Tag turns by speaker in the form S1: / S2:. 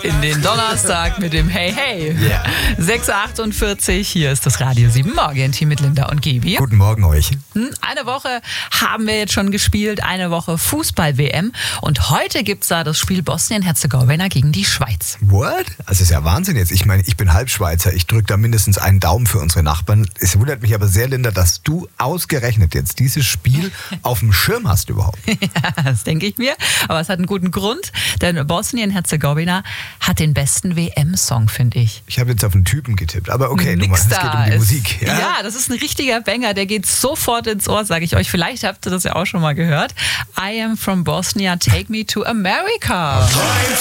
S1: in den Donnerstag mit dem Hey Hey.
S2: Yeah.
S1: 6.48 Uhr, hier ist das Radio 7 Morgen-Team mit Linda und Gebi.
S2: Guten Morgen euch.
S1: Eine Woche haben wir jetzt schon gespielt, eine Woche Fußball-WM und heute gibt's da das Spiel Bosnien-Herzegowina gegen die Schweiz.
S2: What? Also ist ja Wahnsinn jetzt. Ich meine, ich bin Halbschweizer, ich drücke da mindestens einen Daumen für unsere Nachbarn. Es wundert mich aber sehr, Linda, dass du ausgerechnet jetzt dieses Spiel auf dem Schirm hast überhaupt.
S1: Ja, das denke ich mir, aber es hat einen guten Grund, denn Bosnien-Herzegowina hat den besten WM-Song, finde ich.
S2: Ich habe jetzt auf einen Typen getippt, aber okay,
S1: Nix
S2: es geht
S1: da
S2: um die
S1: ist-
S2: Musik.
S1: Ja, das ist ein richtiger Banger, der geht sofort ins Ohr, sage ich euch. Vielleicht habt ihr das ja auch schon mal gehört. I am from Bosnia, take me to America.
S3: Time